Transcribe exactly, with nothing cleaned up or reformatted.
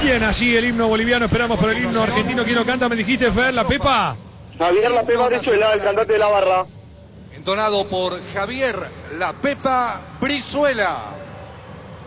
Bien, allí el himno boliviano, esperamos por el himno argentino. ¿Quién lo canta? Me dijiste, Fer, La Pepa. Javier La Pepa Brizuela, el cantante de La Barra. Entonado por Javier La Pepa Brizuela.